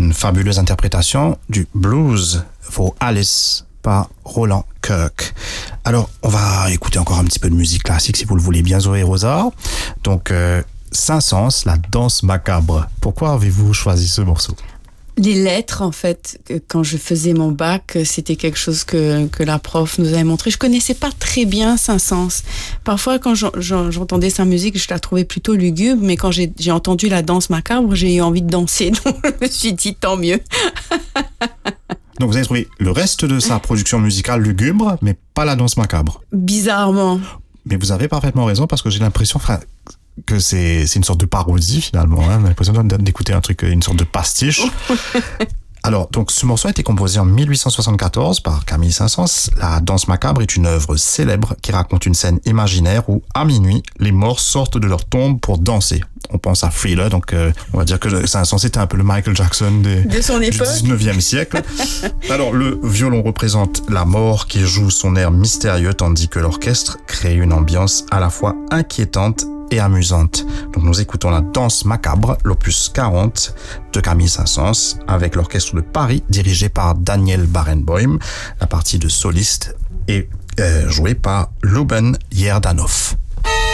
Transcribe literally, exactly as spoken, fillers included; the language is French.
une fabuleuse interprétation du Blues for Alice par Roland Kirk. Alors, on va écouter encore un petit peu de musique classique si vous le voulez bien, Zoé Rosa. Donc, euh, Saint-Saëns, la danse macabre. Pourquoi avez-vous choisi ce morceau ? Les lettres, en fait, quand je faisais mon bac, c'était quelque chose que, que la prof nous avait montré. Je connaissais pas très bien Saint-Saëns. Parfois, quand j'entendais sa musique, je la trouvais plutôt lugubre, mais quand j'ai, j'ai entendu la danse macabre, j'ai eu envie de danser. Donc, je me suis dit, tant mieux. Donc, vous avez trouvé le reste de sa production musicale lugubre, mais pas la danse macabre. Bizarrement. Mais vous avez parfaitement raison, parce que j'ai l'impression que c'est, c'est une sorte de parodie, finalement. Hein. J'ai l'impression d'écouter un truc, une sorte de pastiche. Alors, donc, ce morceau a été composé en mille huit cent soixante-quatorze par Camille Saint-Saëns. La danse macabre est une œuvre célèbre qui raconte une scène imaginaire où, à minuit, les morts sortent de leur tombe pour danser. On pense à Thriller, donc euh, on va dire que Saint-Saëns était un peu le Michael Jackson des, de son époque. Du dix-neuvième siècle. Alors, le violon représente la mort qui joue son air mystérieux, tandis que l'orchestre crée une ambiance à la fois inquiétante et amusante. Donc nous écoutons la danse macabre, l'opus quarante de Camille Saint-Saëns, avec l'orchestre de Paris dirigé par Daniel Barenboim. La partie de soliste est euh, jouée par Louben Yerdanov.